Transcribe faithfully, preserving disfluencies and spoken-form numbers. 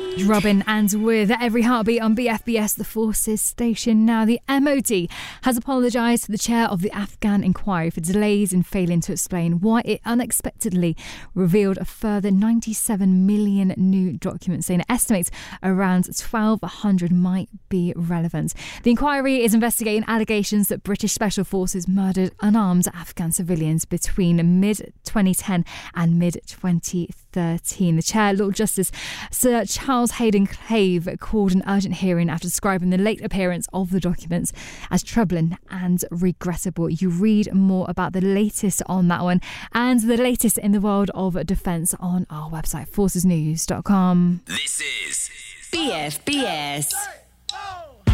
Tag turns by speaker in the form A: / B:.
A: Robin, and with Every Heartbeat on B F B S, the Forces Station. Now, the M O D has apologised to the chair of the Afghan inquiry for delays in failing to explain why it unexpectedly revealed a further ninety-seven million new documents, saying it estimates around twelve hundred might be relevant. The inquiry is investigating allegations that British Special Forces murdered unarmed Afghan civilians between mid twenty ten and mid twenty thirteen. The chair, Lord Justice Sir Charles Hayden Clave, called an urgent hearing after describing the late appearance of the documents as troubling and regrettable. You read more about the latest on that one and the latest in the world of defence on our website, forces news dot com.
B: This is
C: B F B S.